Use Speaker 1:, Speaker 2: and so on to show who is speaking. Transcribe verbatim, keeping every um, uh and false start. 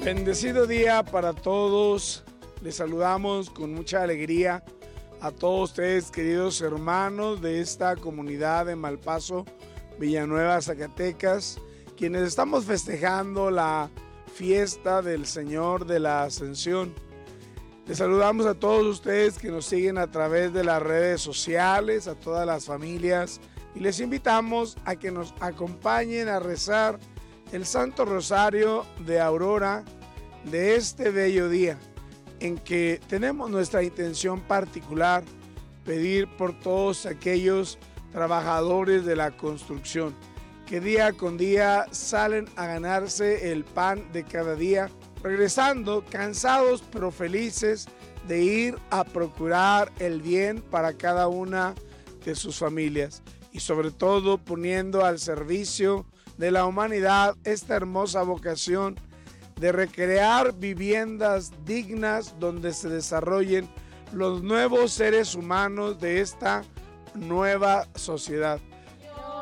Speaker 1: Bendecido día para todos. Les saludamos con mucha alegría a todos ustedes, queridos hermanos de esta comunidad de Malpaso, Villanueva, Zacatecas, quienes estamos festejando la fiesta del Señor de la Ascensión. Les saludamos a todos ustedes que nos siguen a través de las redes sociales, a todas las familias, y les invitamos a que nos acompañen a rezar el Santo Rosario de Aurora de este bello día, en que tenemos nuestra intención particular, pedir por todos aquellos trabajadores de la construcción que día con día salen a ganarse el pan de cada día, regresando cansados pero felices de ir a procurar el bien para cada una de sus familias y sobre todo poniendo al servicio de la humanidad esta hermosa vocación de recrear viviendas dignas donde se desarrollen los nuevos seres humanos de esta nueva sociedad.